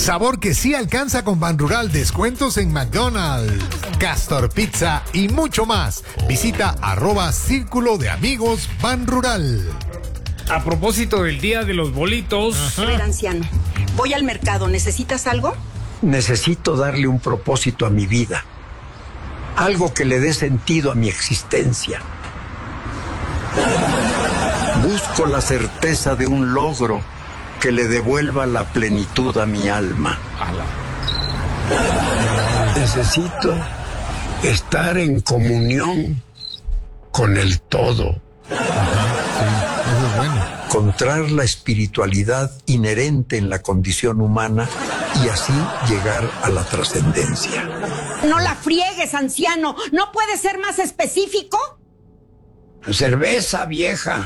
Sabor que sí alcanza con Banrural, descuentos en McDonald's, Castor Pizza y mucho más. Visita @Círculo de Amigos Banrural. A propósito del día de los bolitos. A ver, anciano, voy al mercado, ¿necesitas algo? Necesito darle un propósito a mi vida, algo que le dé sentido a mi existencia. Busco la certeza de un logro que le devuelva la plenitud a mi alma. Necesito estar en comunión con el todo. Eso es bueno. Encontrar la espiritualidad inherente en la condición humana y así llegar a la trascendencia. No la friegues, anciano. ¿No puede ser más específico? Cerveza, vieja.